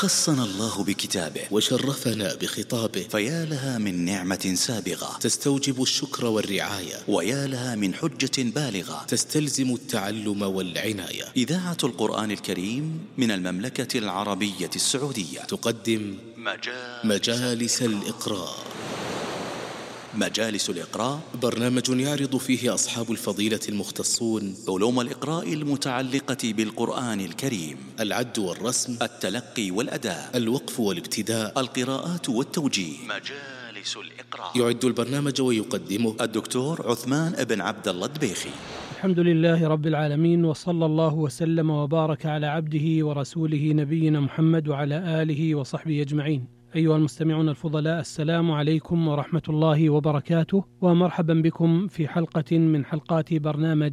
خصنا الله بكتابه وشرفنا بخطابه، فيا لها من نعمة سابغة تستوجب الشكر والرعاية، ويا لها من حجة بالغة تستلزم التعلم والعناية. إذاعة القرآن الكريم من المملكة العربية السعودية تقدم مجالس الإقراء. مجالس الإقراء برنامج يعرض فيه أصحاب الفضيلة المختصون علوم الإقراء المتعلقة بالقرآن الكريم: العد والرسم، التلقي والأداء، الوقف والابتداء، القراءات والتوجيه. مجالس الإقراء. يعد البرنامج ويقدمه الدكتور عثمان بن عبد الله الدبيخي. الحمد لله رب العالمين، وصلى الله وسلم وبارك على عبده ورسوله نبينا محمد وعلى آله وصحبه أجمعين. أيها المستمعون الفضلاء، السلام عليكم ورحمة الله وبركاته، ومرحبا بكم في حلقة من حلقات برنامج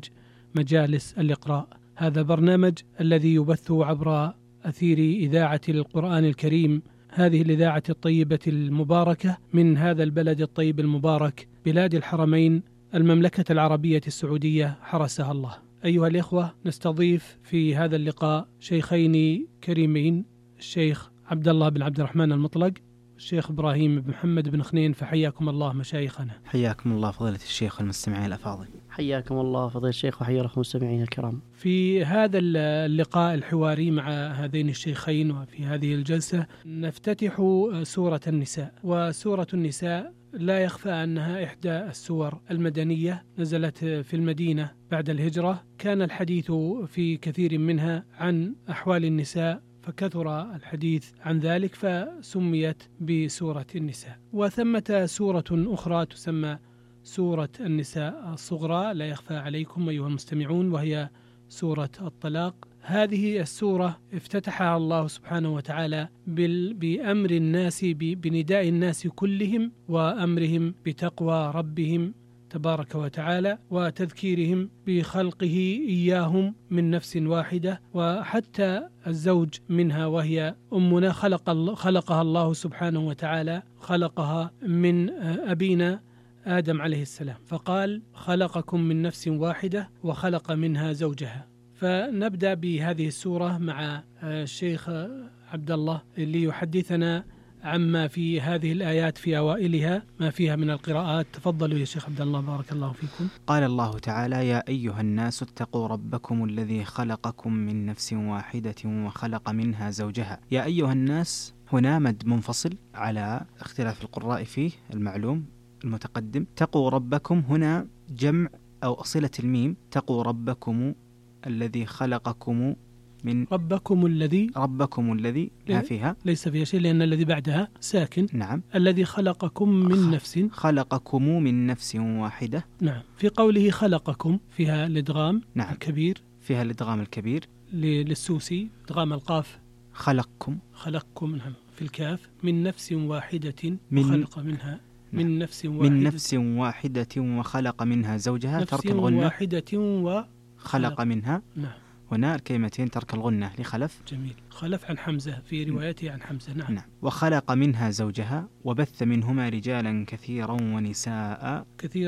مجالس الإقراء. هذا برنامج الذي يبث عبر أثير إذاعة القرآن الكريم، هذه الإذاعة الطيبة المباركة من هذا البلد الطيب المبارك، بلاد الحرمين، المملكة العربية السعودية حرسها الله. أيها الإخوة، نستضيف في هذا اللقاء شيخين كريمين، الشيخ عبد الله بن عبد الرحمن المطلق، الشيخ إبراهيم بن محمد بن خنين، فحياكم الله مشايخنا. حياكم الله فضيلة الشيخ والمستمعين الأفاضل. حياكم الله فضيلة الشيخ وحيا لكم المستمعين الكرام. في هذا اللقاء الحواري مع هذين الشيخين وفي هذه الجلسة نفتتح سورة النساء. وسورة النساء لا يخفى أنها إحدى السور المدنية، نزلت في المدينة بعد الهجرة. كان الحديث في كثير منها عن أحوال النساء، فكثر الحديث عن ذلك فسميت بسورة النساء. وثمة سورة أخرى تسمى سورة النساء الصغرى، لا يخفى عليكم أيها المستمعون، وهي سورة الطلاق. هذه السورة افتتحها الله سبحانه وتعالى بأمر الناس، بنداء الناس كلهم وأمرهم بتقوى ربهم تبارك وتعالى، وتذكيرهم بخلقه إياهم من نفس واحدة، وحتى الزوج منها وهي أمنا خلقها الله سبحانه وتعالى، خلقها من أبينا آدم عليه السلام، فقال: خلقكم من نفس واحدة وخلق منها زوجها. فنبدأ بهذه السورة مع الشيخ عبد الله ليحدثنا عما في هذه الآيات في أوائلها، ما فيها من القراءات. تفضلوا يا شيخ عبد الله، بارك الله فيكم. قال الله تعالى: يا أيها الناس اتقوا ربكم الذي خلقكم من نفس واحدة وخلق منها زوجها. يا أيها الناس هنا مد منفصل على اختلاف القراء فيه، المعلوم المتقدم. تقوا ربكم هنا جمع أو صلة الميم، تقوا ربكم الذي خلقكم من ربكم الذي لا فيها، ليس فيها شيء لأن الذي بعدها ساكن. نعم. الذي خلقكم من نفس واحدة. نعم. في قوله خلقكم فيها الإدغام. نعم. الكبير، فيها الإدغام الكبير للسوسي، إدغام القاف. خلقكم نعم. في الكاف من نفس واحدة وخلق منها من نفس واحدة وخلق منها زوجها. ترك الغنة. واحدة خلق منها. نعم. هنا الكلمتين ترك الغنة لخلف. جميل. خلف عن حمزة في روايته عن حمزة. نعم. وخلق منها زوجها وبث منهما رجالا كثيرا ونساء.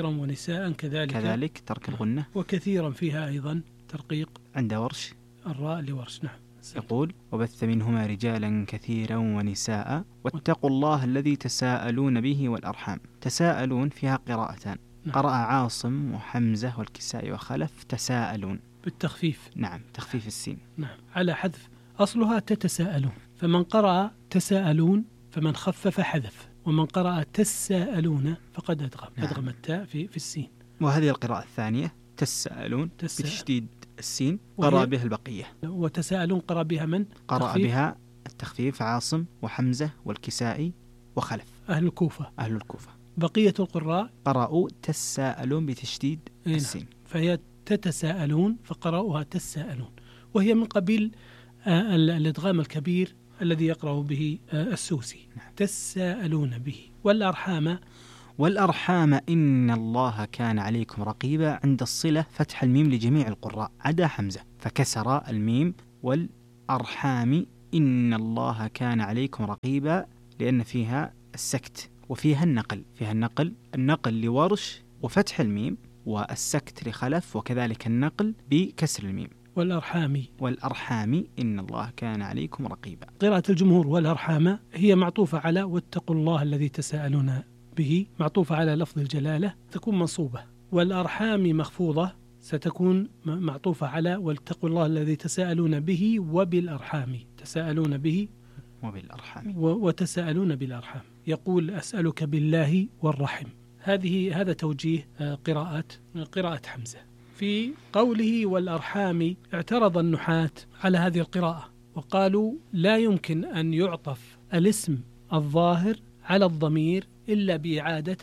كذلك ترك الغنة. وكثيرا فيها أيضا ترقيق عند ورش، الراء لورش. نعم. يقول: وبث منهما رجالا كثيرا ونساء واتقوا الله الذي تساءلون به والأرحام. تساءلون فيها قراءتان. نعم. قرأ عاصم وحمزة والكسائي وخلف تساءلون بالتخفيف. نعم، تخفيف السين. نعم، على حذف أصلها تتساءلون، فمن قرأ تساءلون فمن خفف حذف، ومن قرأ تساءلون فقد أدغم التاء في السين. وهذه القراءة الثانية تساءلون بتشديد السين، قرأ بها البقية. وتساءلون قرأ بها من؟ قرأ بها التخفيف عاصم وحمزة والكسائي وخلف، أهل الكوفة. بقية القراء قرأوا تساءلون بتشديد السين. فهي تتساءلون فقرأوها تساءلون، وهي من قبيل الإدغام الكبير الذي يقرأ به السوسي. نعم. تساءلون به. والأرحام إن الله كان عليكم رقيبا. عند الصلة فتح الميم لجميع القراء عدا حمزة، فكسر الميم. والأرحام إن الله كان عليكم رقيبا، لأن فيها السكت وفيها النقل. النقل لورش وفتح الميم، والسكت لخلف، وكذلك النقل بكسر الميم. والأرحام إن الله كان عليكم رقيبا. قراءة الجمهور والأرحام هي معطوفة على واتقوا الله الذي تساءلون به، معطوفة على لفظ الجلالة تكون منصوبة، والأرحام مخفوضة ستكون معطوفة على واتقوا الله الذي تساءلون به وبالأرحام، تساءلون به وبالأرحام وتساءلون بالأرحام. يقول أسألك بالله والرحم. هذا توجيه قراءة حمزة. في قوله والأرحام اعترض النحاة على هذه القراءة وقالوا لا يمكن أن يعطف الاسم الظاهر على الضمير إلا بإعادة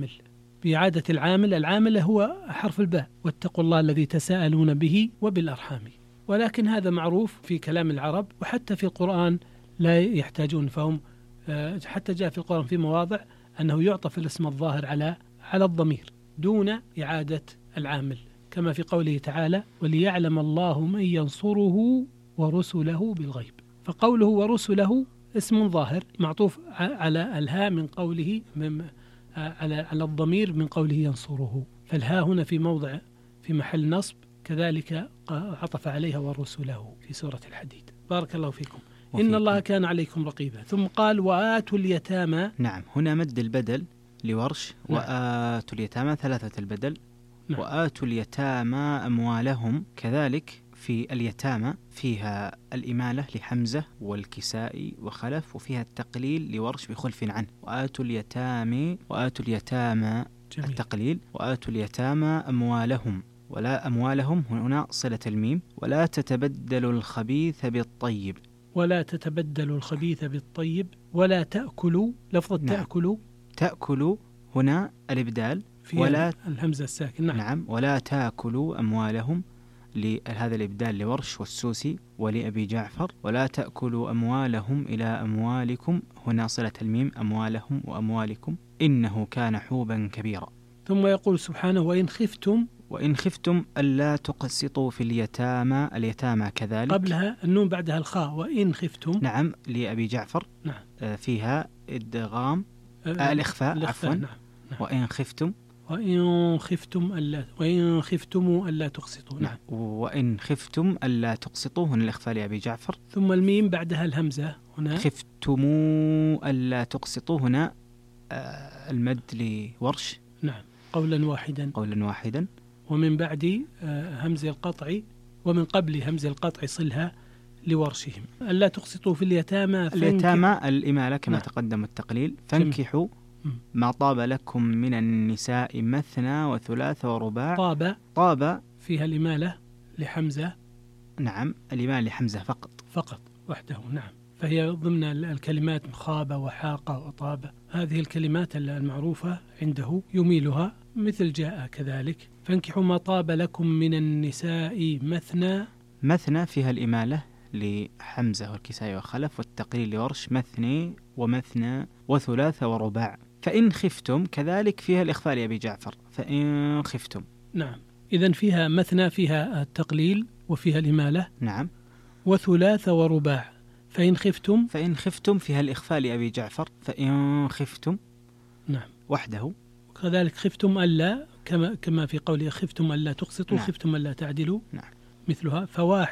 العامل. العامل هو حرف الباء، واتقوا الله الذي تساءلون به وبالأرحام. ولكن هذا معروف في كلام العرب، وحتى في القرآن لا يحتاجون، فهم حتى جاء في القرآن في مواضع أنه يعطف الاسم الظاهر على الضمير دون إعادة العامل، كما في قوله تعالى وليعلم الله من ينصره ورسله بالغيب. فقوله ورسله اسم ظاهر معطوف على الهاء من قوله على الضمير من قوله ينصره، فالهاء هنا في محل نصب، كذلك عطف عليها ورسله في سورة الحديد. بارك الله فيكم. إن الله كان عليكم رقيبا. ثم قال وآتوا اليتامى. نعم، هنا مد البدل لورش. نعم. وآتوا اليتامى ثلاثة البدل. نعم. وآتوا اليتامى أموالهم. كذلك في اليتامى فيها الإمالة لحمزة والكسائي وخلف، وفيها التقليل لورش بخلف عنه. وآتوا اليتامى التقليل. وآتوا اليتامى أموالهم، ولا أموالهم هنا صلة الميم. ولا تتبدلوا الخبيث بالطيب. ولا تتبدلوا الخبيث بالطيب. ولا تأكلوا. لفظ نعم. تأكلوا هنا الإبدال ولا الهمزة الساكن. نعم. ولا تأكلوا أموالهم، لهذا الإبدال لورش والسوسي ولأبي جعفر. ولا تأكلوا أموالهم إلى أموالكم، هنا صلة الميم أموالهم وأموالكم، إنه كان حوبا كبيرا. ثم يقول سبحانه وإن خفتم ألا تقسطوا في اليتامى كذلك. قبلها النون بعدها الخاء. وإن خفتم. نعم، لأبي جعفر. نعم. فيها إدغام الإخفاء عفوا. نعم. وإن خفتم ألا تقسطوا. نعم. وإن خفتم ألا تقسطوا، هنا الإخفاء لأبي جعفر. ثم الميم بعدها الهمزة. هنا خفتموا ألا تقسطوا، هنا المد لورش. نعم. قولا واحدا. ومن بعد همز القطع، ومن قبل همز القطع صلها لورشهم. ألا تقسطوا في اليتامى. الإمالة كما تقدم التقليل. فانكحوا ما طاب لكم من النساء مثنى وثلاث ورباع. طاب فيها الإمالة لحمزة. نعم، الإمالة لحمزة فقط وحده. نعم. فهي ضمن الكلمات خاب وحاق وطاب، هذه الكلمات المعروفة عنده يميلها، مثل جاء كذلك. فانكحوا ما طاب لكم من النساء مثنى فيها الإمالة لحمزة والكسائي وخلف، والتقليل لورش مثني ومثنى وثلاث ورباع. فإن خفتم كذلك فيها الإخفاء لأبي جعفر. فإن خفتم. نعم. إذن فيها مثنى فيها التقليل وفيها الإمالة. نعم. وثلاث ورباع. فإن خفتم فيها الإخفاء لأبي جعفر. فإن خفتم. نعم. وحده. كذلك خفتم ألا، كما في قوله خفتم ألا تقسطوا. نعم. خفتم ألا تعدلوا. نعم. مثلها.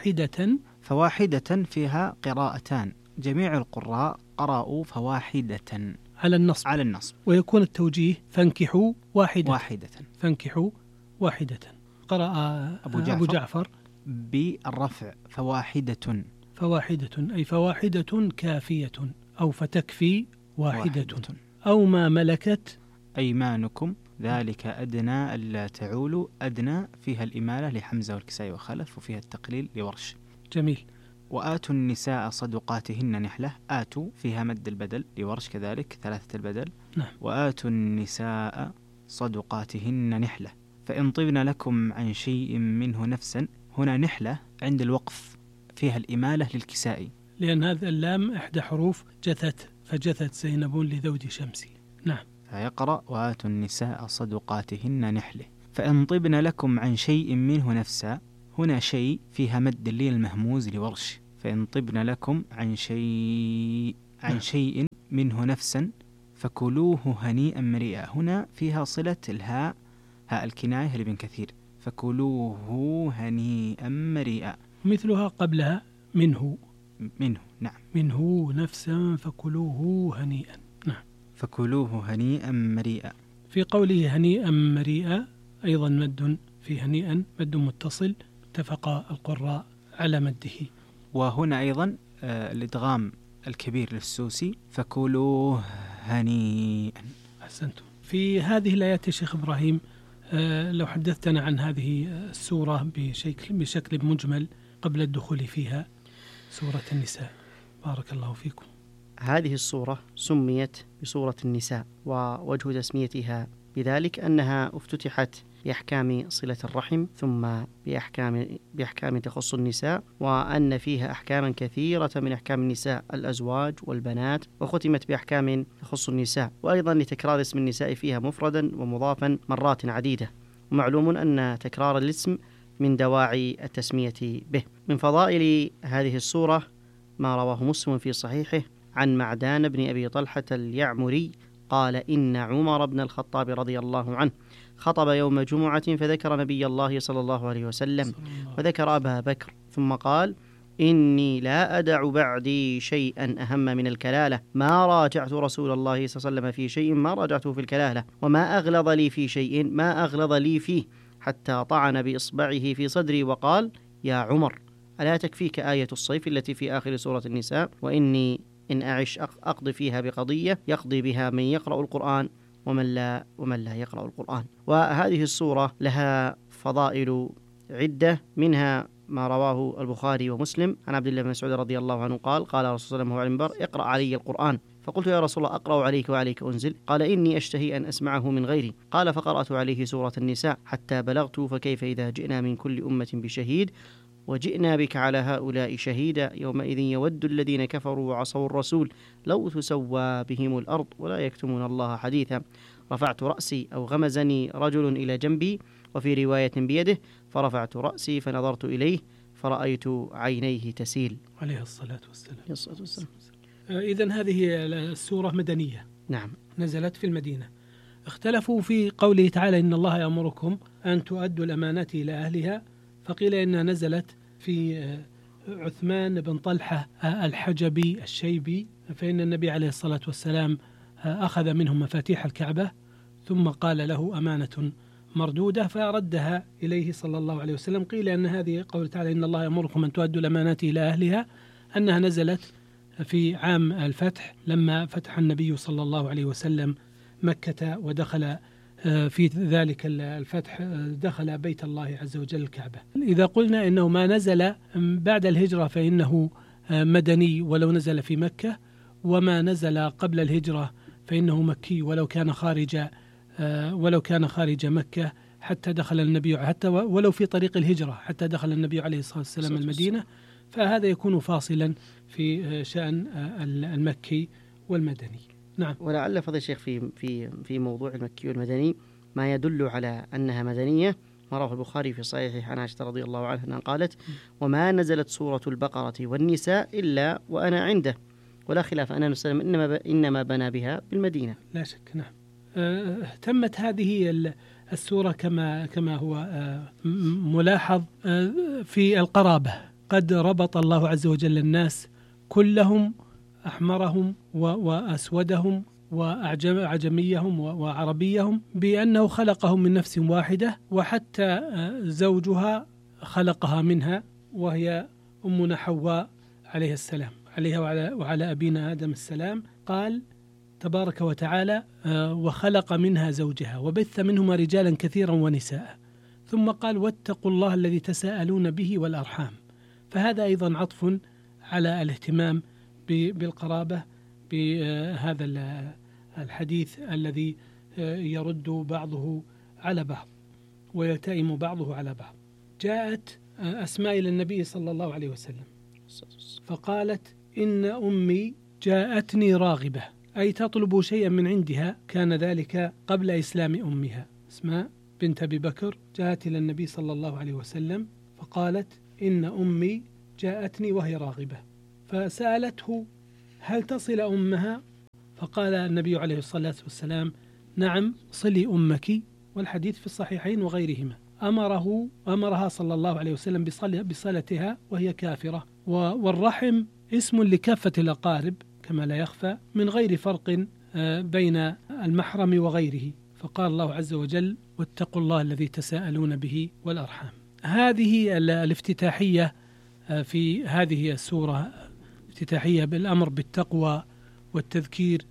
فواحدة فيها قراءتان، جميع القراء قرأوا فواحدة على النصب. ويكون التوجيه فانكحوا واحدة. فانكحوا واحدة. قرأ أبو جعفر بالرفع فواحدة، أي فواحدة كافية، أو فتكفي واحدة. أو ما ملكت أيمانكم ذلك أدنى ألا تعولوا. أدنى فيها الإمالة لحمزة والكسائي وخلف، وفيها التقليل لورش. جميل. وآتوا النساء صدقاتهن نحلة. آتوا فيها مد البدل لورش كذلك ثلاثة البدل. نعم. وآتوا النساء صدقاتهن نحلة. فإن طبن لكم عن شيء منه نفسا، هنا نحلة عند الوقف فيها الإمالة للكسائي، لأن هذا اللام إحدى حروف جثت، فجثت زينب لذود شمسي. نعم. فيقرأ وآتوا النساء صدقاتهن نحلة. فإن طبن لكم عن شيء منه نفسا، هنا شيء فيها مد اللين المهموز لورش. فإن طبن لكم عن شيء منه نفسا فكلوه هنيئا مريئا. هنا فيها صلة الهاء، هاء الكناية لابن كثير. فكلوه هنيئا مريئا. مثلها قبلها منه نعم. منه نفسا فكلوه هنيئا. نعم. فكلوه هنيئا مريئا. في قوله هنيئا مريئا أيضا مد في هنيئا، مد متصل، اتفق القراء على مده. وهنا أيضا الإدغام الكبير للسوسي فكلوه هنيئا. أحسنتم. في هذه الآيات يا شيخ إبراهيم لو حدثتنا عن هذه السورة بشكل مجمل قبل الدخول فيها، سورة النساء، بارك الله فيكم. هذه السورة سميت بسورة النساء، ووجه تسميتها بذلك أنها افتتحت بأحكام صلة الرحم، ثم بأحكام تخص النساء، وأن فيها أحكاما كثيرة من أحكام النساء الأزواج والبنات، وختمت بأحكام تخص النساء، وأيضا لتكرار اسم النساء فيها مفردا ومضافا مرات عديدة. ومعلوم أن تكرار الاسم من دواعي التسمية به. من فضائل هذه السورة ما رواه مسلم في صحيحه عن معدان بن أبي طلحة اليعمري قال: إن عمر بن الخطاب رضي الله عنه خطب يوم جمعة فذكر نبي الله صلى الله عليه وسلم وذكر أبا بكر، ثم قال: إني لا أدع بعدي شيئا أهم من الكلالة، ما راجعت رسول الله صلى الله عليه وسلم في شيء ما راجعته في الكلالة، وما أغلظ لي في شيء ما أغلظ لي فيه، حتى طعن بإصبعه في صدري وقال: يا عمر، ألا تكفيك آية الصيف التي في آخر سورة النساء؟ وإني إن أعش أقضي فيها بقضية يقضي بها من يقرأ القرآن ومن لا يقرأ القرآن. وهذه السورة لها فضائل عدة، منها ما رواه البخاري ومسلم عن عبد الله بن مسعود رضي الله عنه قال: قال رسول الله عليه وسلم: اقرأ علي القرآن. فقلت: يا رسول الله، أقرأ عليك وعليك أنزل؟ قال: إني أشتهي أن أسمعه من غيري. قال: فقرأت عليه سورة النساء حتى بلغت: فكيف إذا جئنا من كل أمة بشهيد وجئنا بك على هؤلاء شهيدا، يومئذ يود الذين كفروا وعصوا الرسول لو تسوى بهم الأرض ولا يكتمون الله حديثا. رفعت رأسي أو غمزني رجل إلى جنبي، وفي رواية بيده، فرفعت رأسي فنظرت إليه فرأيت عينيه تسيل. عليه الصلاة والسلام. إذن هذه السورة مدنية. نعم. نزلت في المدينة. اختلفوا في قوله تعالى: إن الله يأمركم أن تؤدوا الأمانات إلى أهلها، فقيل إنها نزلت في عثمان بن طلحة الحجبي الشيبي، فإن النبي عليه الصلاة والسلام أخذ منهم مفاتيح الكعبة ثم قال له: أمانة مردودة، فردها إليه صلى الله عليه وسلم. قيل أن هذه قول تعالى: إن الله يأمركم أن تؤدوا الأمانات إلى أهلها، أنها نزلت في عام الفتح، لما فتح النبي صلى الله عليه وسلم مكة ودخل في ذلك الفتح دخل بيت الله عز وجل الكعبة. إذا قلنا إنه ما نزل بعد الهجرة فإنه مدني ولو نزل في مكة، وما نزل قبل الهجرة فإنه مكي ولو كان خارج مكة حتى دخل النبي، حتى ولو في طريق الهجرة حتى دخل النبي عليه الصلاة والسلام المدينة، فهذا يكون فاصلا في شأن المكي والمدني. نعم. ولعل فضل الشيخ في موضوع المكي والمدني ما يدل على أنها مدنية ما رواه البخاري في صحيحه عن عائشة رضي الله عنها أنها قالت: وما نزلت سورة البقرة والنساء إلا وأنا عنده، ولا خلاف أن نسلم إنما بنى بها بالمدينة. لا شك. نعم. تمت هذه السورة كما هو ملاحظ في القرابة. قد ربط الله عز وجل الناس كلهم، أحمرهم وأسودهم وأعجميهم وعربيهم، بأنه خلقهم من نفس واحدة، وحتى زوجها خلقها منها، وهي أمنا حواء عليه السلام، عليها وعلى أبينا آدم السلام. قال تبارك وتعالى: وخلق منها زوجها وبث منهما رجالا كثيرا ونساء، ثم قال: واتقوا الله الذي تساءلون به والأرحام. فهذا أيضا عطف على الاهتمام بالقرابة بهذا الحديث الذي يرد بعضه على بعض ويلتئم بعضه على بعض. جاءت أسماء إلى النبي صلى الله عليه وسلم فقالت: إن أمي جاءتني راغبة، أي تطلب شيئا من عندها. كان ذلك قبل إسلام أمها. أسماء بنت أبي بكر جاءت إلى النبي صلى الله عليه وسلم فقالت: إن أمي جاءتني وهي راغبة، فسألته: هل تصل أمها؟ فقال النبي عليه الصلاة والسلام: نعم، صلي أمك. والحديث في الصحيحين وغيرهما. أمرها صلى الله عليه وسلم بصلتها وهي كافرة. والرحم اسم لكافة الأقارب كما لا يخفى، من غير فرق بين المحرم وغيره، فقال الله عز وجل: واتقوا الله الذي تساءلون به والأرحام. هذه الافتتاحية في هذه السورة افتتاحية بالأمر بالتقوى والتذكير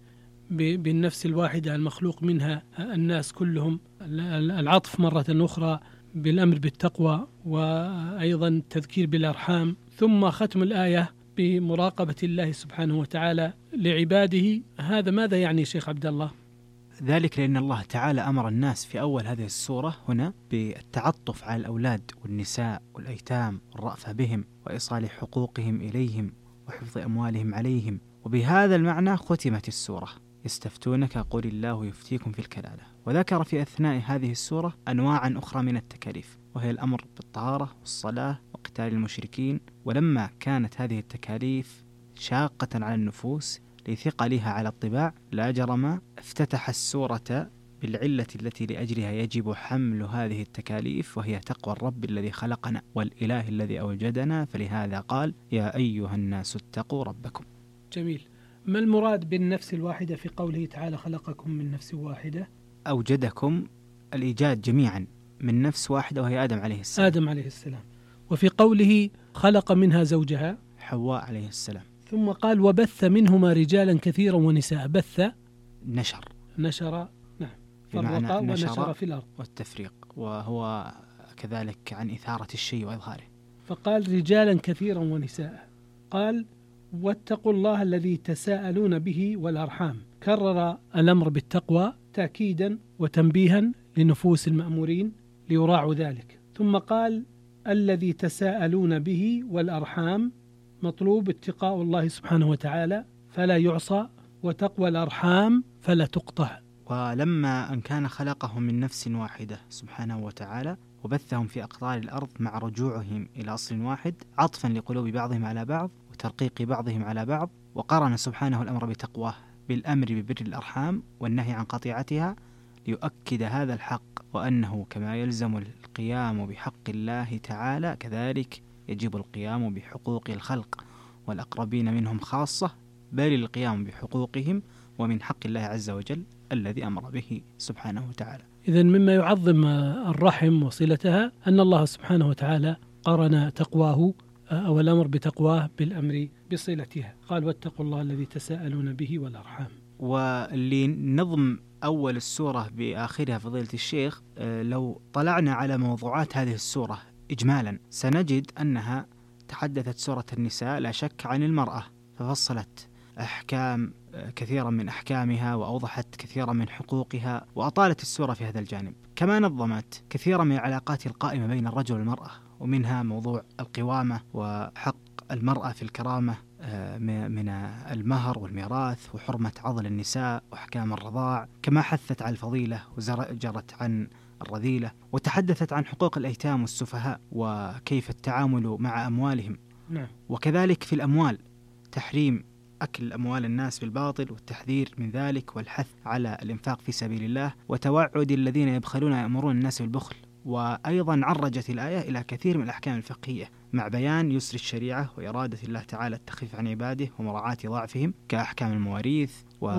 بالنفس الواحدة المخلوق منها الناس كلهم، العطف مرة أخرى بالأمر بالتقوى، وأيضا التذكير بالأرحام، ثم ختم الآية بمراقبة الله سبحانه وتعالى لعباده. هذا ماذا يعني شيخ عبد الله؟ ذلك لأن الله تعالى أمر الناس في أول هذه السورة هنا بالتعطف على الأولاد والنساء والأيتام والرأفة بهم وإيصال حقوقهم إليهم وحفظ أموالهم عليهم، وبهذا المعنى ختمت السورة: يستفتونك قل الله يفتيكم في الكلالة. وذكر في أثناء هذه السورة أنواعا أخرى من التكاليف، وهي الأمر بالطهارة والصلاة وقتال المشركين. ولما كانت هذه التكاليف شاقة على النفوس لثقلها على الطباع، لا جرم افتتح السورة بالعلة التي لأجلها يجب حمل هذه التكاليف، وهي تقوى الرب الذي خلقنا والإله الذي أوجدنا، فلهذا قال: يا أيها الناس اتقوا ربكم. جميل. ما المراد بالنفس الواحدة في قوله تعالى: خلقكم من نفس واحدة؟ أوجدكم الإيجاد جميعا من نفس واحدة وهي آدم عليه السلام. آدم عليه السلام. وفي قوله خلق منها زوجها حواء عليه السلام. ثم قال: وبث منهما رجالا كثيرا ونساء. بث نشر، نعم، فرق ونشر في الأرض، والتفريق، وهو كذلك عن إثارة الشيء وإظهاره. فقال رجالا كثيرا ونساء. قال: واتقوا الله الذي تساءلون به والأرحام. كرر الأمر بالتقوى تأكيدا وتنبيها لنفوس المأمورين ليراعوا ذلك. ثم قال: الذي تساءلون به والأرحام، مطلوب اتقاء الله سبحانه وتعالى فلا يعصى، وتقوى الأرحام فلا تقطع. ولما أن كان خلقهم من نفس واحدة سبحانه وتعالى وبثهم في أقطار الأرض مع رجوعهم إلى أصل واحد، عطفا لقلوب بعضهم على بعض وترقيق بعضهم على بعض، وقرن سبحانه الأمر بتقواه بالأمر ببر الأرحام والنهي عن قطيعتها، ليؤكد هذا الحق، وأنه كما يلزم القيام بحق الله تعالى كذلك يجب القيام بحقوق الخلق والأقربين منهم خاصة، بل القيام بحقوقهم ومن حق الله عز وجل الذي أمر به سبحانه وتعالى. إذن مما يعظم الرحم وصلتها أن الله سبحانه وتعالى قرن تقواه أو الأمر بتقواه بالأمر بصلتها. قال: واتقوا الله الذي تساءلون به والأرحام. واللي نظم أول السورة بآخرها فضيلة الشيخ، لو طلعنا على موضوعات هذه السورة إجمالا سنجد أنها تحدثت سورة النساء لا شك عن المرأة، ففصلت أحكام كثيرا من أحكامها وأوضحت كثيرا من حقوقها، وأطالت السورة في هذا الجانب. كما نظمت كثيرا من العلاقات القائمة بين الرجل والمرأة، ومنها موضوع القوامة وحق المرأة في الكرامة من المهر والميراث، وحرمة عضل النساء وأحكام الرضاع، كما حثت على الفضيلة وزجرت عن الرذيلة، وتحدثت عن حقوق الأيتام والسفهاء وكيف التعامل مع أموالهم. نعم. وكذلك في الأموال تحريم أكل أموال الناس بالباطل والتحذير من ذلك، والحث على الإنفاق في سبيل الله، وتوعد الذين يبخلون يأمرون الناس بالبخل. وأيضا عرجت الآية إلى كثير من الأحكام الفقهية مع بيان يسر الشريعة وإرادة الله تعالى التخفيف عن عباده ومراعاة ضعفهم، كأحكام المواريث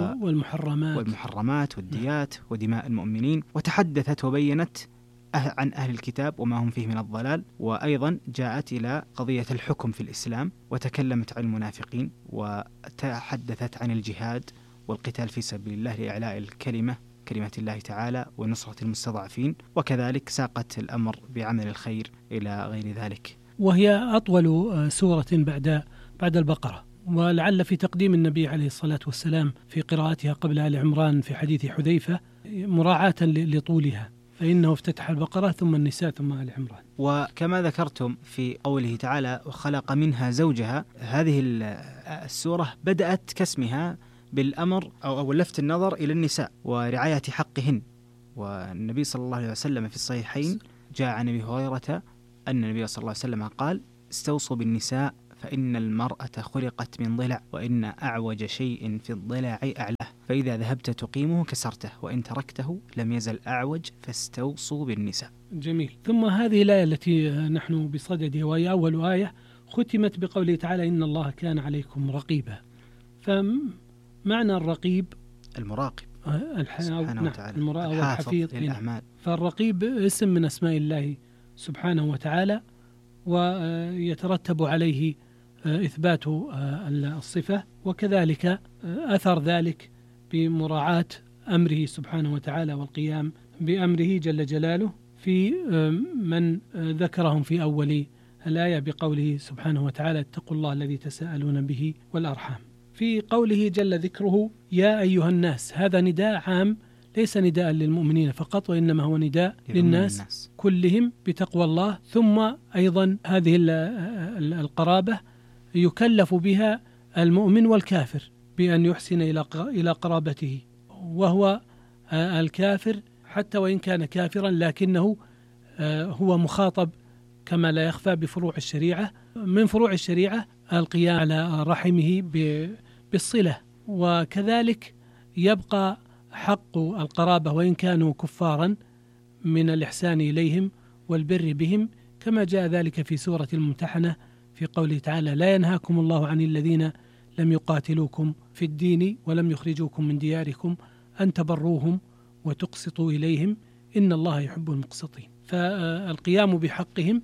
والمحرمات والديات ودماء المؤمنين. وتحدثت وبينت عن أهل الكتاب وما هم فيه من الضلال، وأيضا جاءت إلى قضية الحكم في الإسلام، وتكلمت عن المنافقين، وتحدثت عن الجهاد والقتال في سبيل الله لإعلاء كلمة الله تعالى ونصرة المستضعفين، وكذلك ساقت الأمر بعمل الخير إلى غير ذلك. وهي أطول سورة بعد البقرة، ولعل في تقديم النبي عليه الصلاة والسلام في قراءتها قبل آل عمران في حديث حذيفة مراعاة لطولها، فإنه افتتح البقرة ثم النساء ثم آل عمران. وكما ذكرتم في قوله تعالى: وخلق منها زوجها، هذه السورة بدأت كاسمها بالأمر أو لفت النظر إلى النساء ورعاية حقهن. والنبي صلى الله عليه وسلم في الصحيحين جاء عن أبي هريرة أن النبي صلى الله عليه وسلم قال: استوصوا بالنساء فإن المرأة خلقت من ضلع، وإن أعوج شيء في الضلع أعلاه. فإذا ذهبت تقيمه كسرته، وإن تركته لم يزل أعوج، فاستوصوا بالنساء. جميل. ثم هذه الآية التي نحن بصددها وهي أول آية ختمت بقوله تعالى إن الله كان عليكم رقيبا. فمعنى الرقيب المراقب سبحانه وتعالى، المراقب والحفيظ للأعمال. فالرقيب اسم من أسماء الله سبحانه وتعالى، ويترتب عليه إثبات الصفة، وكذلك أثر ذلك بمراعاة أمره سبحانه وتعالى والقيام بأمره جل جلاله في من ذكرهم في أول الآية بقوله سبحانه وتعالى اتقوا الله الذي تساءلون به والأرحام. في قوله جل ذكره يا أيها الناس، هذا نداء عام ليس نداء للمؤمنين فقط، وإنما هو نداء للناس كلهم بتقوى الله. ثم أيضا هذه القرابة يكلف بها المؤمن والكافر بأن يحسن إلى قرابته، وهو الكافر حتى وإن كان كافرا لكنه هو مخاطب كما لا يخفى بفروع الشريعة. من فروع الشريعة القيام على رحمه بالصلة، وكذلك يبقى حق القرابة وإن كانوا كفارا من الإحسان إليهم والبر بهم، كما جاء ذلك في سورة الممتحنة في قوله تعالى لا ينهاكم الله عن الذين لم يقاتلوكم في الدين ولم يخرجوكم من دياركم أن تبروهم وتقسطوا إليهم إن الله يحب المقسطين. فالقيام بحقهم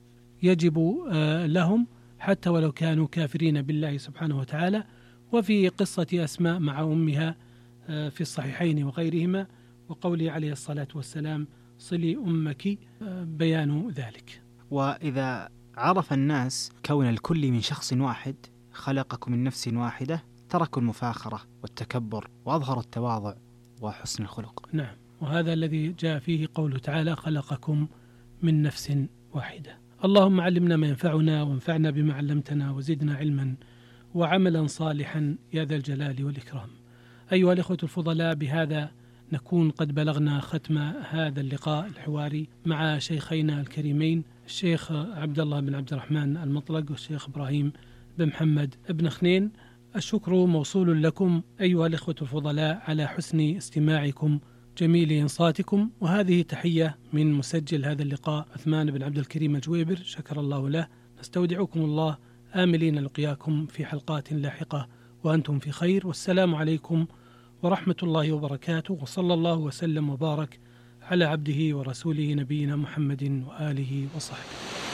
يجب لهم حتى ولو كانوا كافرين بالله سبحانه وتعالى. وفي قصة أسماء مع أمها في الصحيحين وغيرهما وقوله عليه الصلاة والسلام صلي أمك بيان ذلك. وإذا عرف الناس كون الكل من شخص واحد خلقكم من نفس واحدة تركوا المفاخرة والتكبر وأظهروا التواضع وحسن الخلق. نعم، وهذا الذي جاء فيه قوله تعالى خلقكم من نفس واحدة. اللهم علمنا ما ينفعنا وانفعنا بما علمتنا وزدنا علما وعملا صالحا يا ذا الجلال والإكرام. أيها الإخوة الفضلاء، بهذا نكون قد بلغنا ختم هذا اللقاء الحواري مع شيخينا الكريمين الشيخ عبد الله بن عبد الرحمن المطلق والشيخ إبراهيم بن محمد بن خنين. الشكر موصول لكم أيها الإخوة الفضلاء على حسن استماعكم جميل إنصاتكم، وهذه تحية من مسجل هذا اللقاء عثمان بن عبد الكريم الجويبر شكر الله له. نستودعكم الله آملين لقياكم في حلقات لاحقة وأنتم في خير، والسلام عليكم ورحمة الله وبركاته، وصلى الله وسلم وبارك على عبده ورسوله نبينا محمد وآله وصحبه.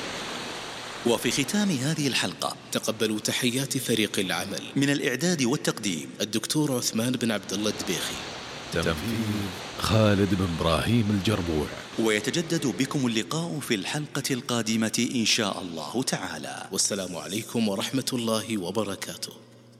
وفي ختام هذه الحلقة تقبلوا تحيات فريق العمل من الإعداد والتقديم الدكتور عثمان بن عبد الله الدبيخي، تنفيذ خالد بن إبراهيم الجربوع. ويتجدد بكم اللقاء في الحلقة القادمة إن شاء الله تعالى، والسلام عليكم ورحمة الله وبركاته.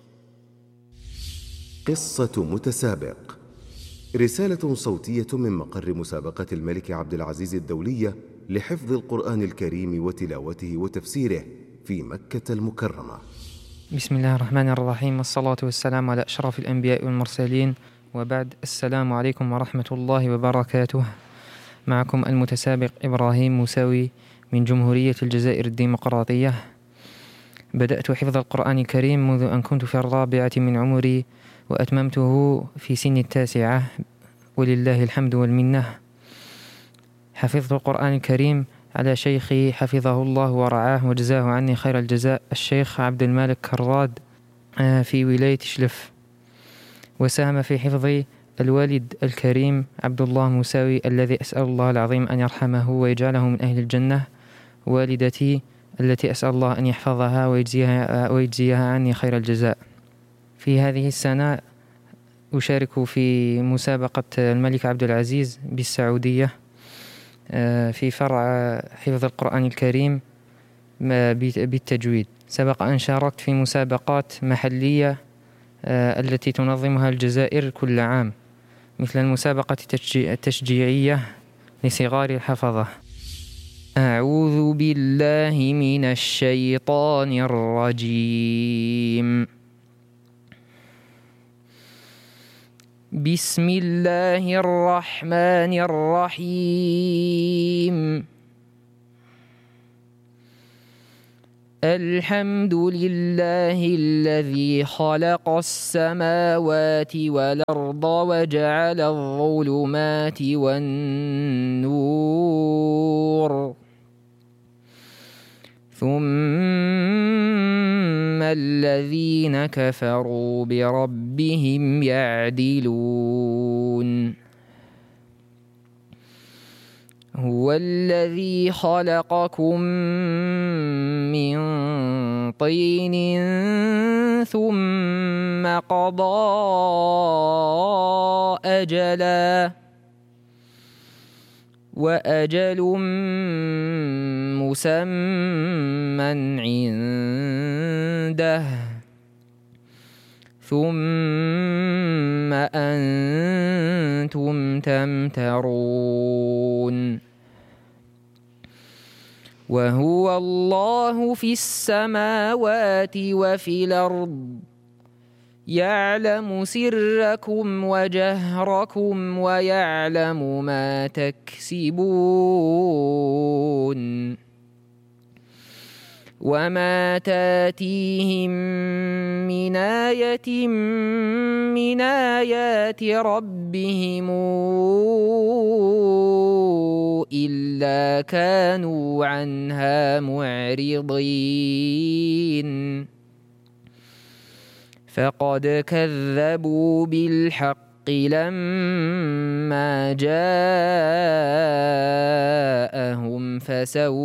قصة متسابق، رسالة صوتية من مقر مسابقة الملك عبد العزيز الدولية لحفظ القرآن الكريم وتلاوته وتفسيره في مكة المكرمة. بسم الله الرحمن الرحيم، والصلاة والسلام على أشرف الأنبياء والمرسلين، وبعد. السلام عليكم ورحمة الله وبركاته. معكم المتسابق إبراهيم موسوي من جمهورية الجزائر الديمقراطية. بدأت حفظ القرآن الكريم منذ أن كنت في 4 من عمري، وأتممته في سن 9 ولله الحمد والمنة. حفظت القرآن الكريم على شيخي حفظه الله ورعاه وجزاه عني خير الجزاء الشيخ عبد المالك كراد في ولاية شلف، وساهم في حفظ الوالد الكريم عبد الله موسوي الذي أسأل الله العظيم أن يرحمه ويجعله من أهل الجنة، والدتي التي أسأل الله أن يحفظها ويجزيها عني خير الجزاء. في هذه السنة أشارك في مسابقة الملك عبد العزيز بالسعودية في فرع حفظ القرآن الكريم بالتجويد. سبق أن شاركت في مسابقات محلية التي تنظمها الجزائر كل عام، مثل المسابقة التشجيعية لصغار الحفظة. أعوذ بالله من الشيطان الرجيم. بسم الله الرحمن الرحيم. الحمد لله الذي خلق السماوات والأرض وجعل الظلمات والنور ثم الذين كفروا بربهم يعدلون هو الذي خلقكم من طين ثم قضى أجلا وأجل مسمى عنده ثم أنتم تمترون وهو الله في السماوات وفي الأرض يعلم سركم وجهركم ويعلم ما تكسبون وما تاتيهم من آية من آيات ربهم إلا كانوا عنها معرضين فقد كذبوا بالحق لما جاءهم فسوف